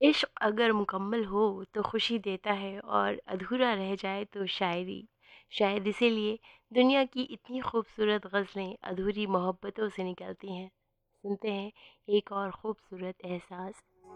इश्क अगर मुकम्मल हो तो खुशी देता है और अधूरा रह जाए तो शायरी। शायद इसीलिए दुनिया की इतनी खूबसूरत गज़लें अधूरी मोहब्बतों से निकलती हैं। सुनते हैं एक और खूबसूरत एहसास